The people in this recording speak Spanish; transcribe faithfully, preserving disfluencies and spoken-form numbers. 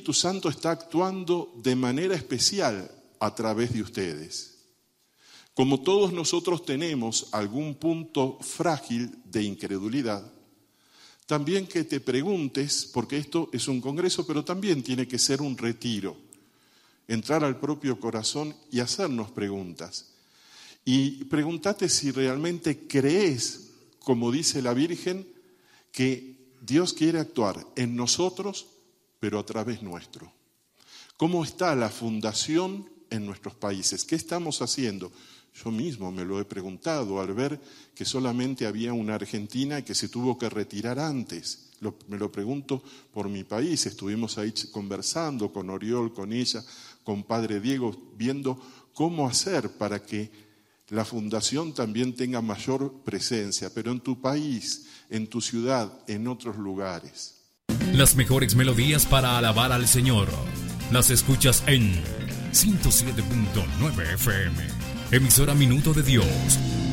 Espíritu Santo está actuando de manera especial a través de ustedes. Como todos nosotros tenemos algún punto frágil de incredulidad, también que te preguntes, porque esto es un congreso, pero también tiene que ser un retiro, entrar al propio corazón y hacernos preguntas. Y pregúntate si realmente crees, como dice la Virgen, que Dios quiere actuar en nosotros, pero a través nuestro. ¿Cómo está la fundación en nuestros países? ¿Qué estamos haciendo? Yo mismo me lo he preguntado al ver que solamente había una Argentina y que se tuvo que retirar antes. Lo, me lo pregunto por mi país. Estuvimos ahí conversando con Oriol, con ella, con Padre Diego, viendo cómo hacer para que la fundación también tenga mayor presencia, pero en tu país, en tu ciudad, en otros lugares. Las mejores melodías para alabar al Señor las escuchas en ciento siete punto nueve F M. Emisora Minuto de Dios,